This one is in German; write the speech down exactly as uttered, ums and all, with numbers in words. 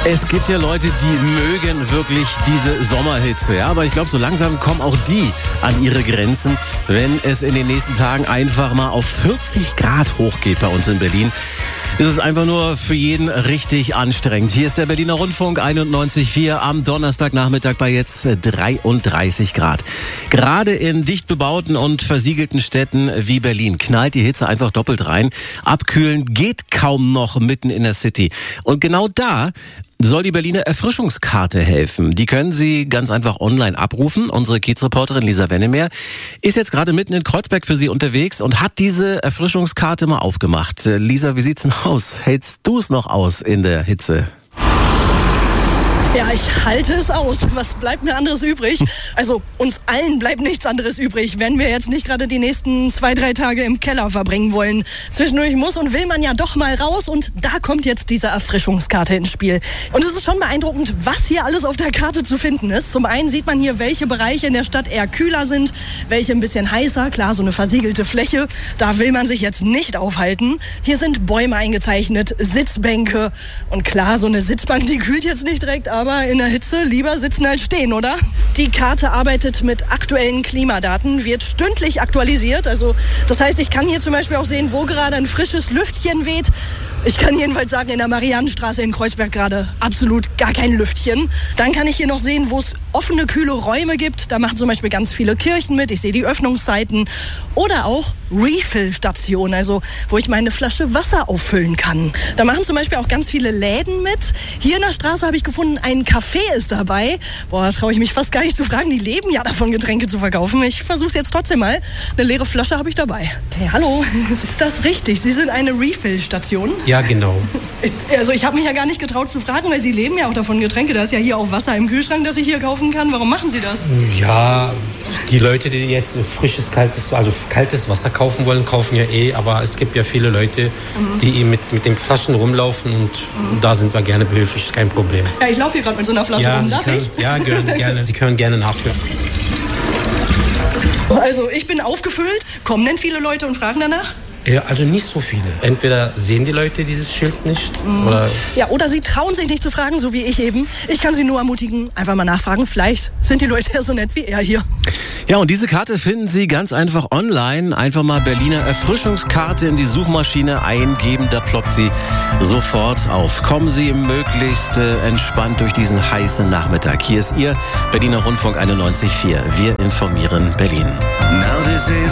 Es gibt ja Leute, die mögen wirklich diese Sommerhitze. Ja? Aber ich glaube, so langsam kommen auch die an ihre Grenzen, wenn es in den nächsten Tagen einfach mal auf vierzig Grad hochgeht bei uns in Berlin. Ist es einfach nur für jeden richtig anstrengend. Hier ist der Berliner Rundfunk einundneunzig Komma vier am Donnerstagnachmittag bei jetzt dreiunddreißig Grad. Gerade in dicht bebauten und versiegelten Städten wie Berlin knallt die Hitze einfach doppelt rein. Abkühlen geht kaum noch mitten in der City. Und genau da soll die Berliner Erfrischungskarte helfen. Die können Sie ganz einfach online abrufen. Unsere Kiezreporterin Lisa Wennemer ist jetzt gerade mitten in Kreuzberg für Sie unterwegs und hat diese Erfrischungskarte mal aufgemacht. Lisa, wie sieht's denn aus? Hältst du es noch aus in der Hitze? Ja, ich halte es aus. Was bleibt mir anderes übrig? Also uns allen bleibt nichts anderes übrig, wenn wir jetzt nicht gerade die nächsten zwei, drei Tage im Keller verbringen wollen. Zwischendurch muss und will man ja doch mal raus und da kommt jetzt diese Erfrischungskarte ins Spiel. Und es ist schon beeindruckend, was hier alles auf der Karte zu finden ist. Zum einen sieht man hier, welche Bereiche in der Stadt eher kühler sind, welche ein bisschen heißer. Klar, so eine versiegelte Fläche, da will man sich jetzt nicht aufhalten. Hier sind Bäume eingezeichnet, Sitzbänke und klar, so eine Sitzbank, die kühlt jetzt nicht direkt, aber Aber in der Hitze lieber sitzen als stehen, oder? Die Karte arbeitet mit aktuellen Klimadaten, wird stündlich aktualisiert. Also das heißt, ich kann hier zum Beispiel auch sehen, wo gerade ein frisches Lüftchen weht. Ich kann jedenfalls sagen, in der Mariannenstraße in Kreuzberg gerade absolut gar kein Lüftchen. Dann kann ich hier noch sehen, wo es offene, kühle Räume gibt. Da machen zum Beispiel ganz viele Kirchen mit. Ich sehe die Öffnungszeiten. Oder auch Refill-Stationen, also wo ich meine Flasche Wasser auffüllen kann. Da machen zum Beispiel auch ganz viele Läden mit. Hier in der Straße habe ich gefunden, ein Café ist dabei. Boah, da traue ich mich fast gar nicht zu fragen. Die leben ja davon, Getränke zu verkaufen. Ich versuche es jetzt trotzdem mal. Eine leere Flasche habe ich dabei. Hey, hallo, ist das richtig? Sie sind eine Refill-Station? Ja, genau. Ich, also ich habe mich ja gar nicht getraut zu fragen, weil Sie leben ja auch davon, Getränke. Da ist ja hier auch Wasser im Kühlschrank, das ich hier kaufen kann. Warum machen Sie das? Ja, die Leute, die jetzt frisches, kaltes, also kaltes Wasser kaufen wollen, kaufen ja eh. Aber es gibt ja viele Leute, mhm. die eben mit, mit den Flaschen rumlaufen und mhm. da sind wir gerne behilflich, kein Problem. Ja, ich laufe hier gerade mit so einer Flasche ja, rum. Sie Darf können, ich? Ja, gerne, gerne. Sie können gerne nachfüllen. Also ich bin aufgefüllt. Kommen denn viele Leute und fragen danach? Ja, also nicht so viele. Entweder sehen die Leute dieses Schild nicht mm. oder... Ja, oder sie trauen sich nicht zu fragen, so wie ich eben. Ich kann sie nur ermutigen, einfach mal nachfragen. Vielleicht sind die Leute ja so nett wie er hier. Ja, und diese Karte finden Sie ganz einfach online. Einfach mal Berliner Erfrischungskarte in die Suchmaschine eingeben, da ploppt sie sofort auf. Kommen Sie möglichst äh, entspannt durch diesen heißen Nachmittag. Hier ist Ihr Berliner Rundfunk einundneunzig Komma vier. Wir informieren Berlin. Now this is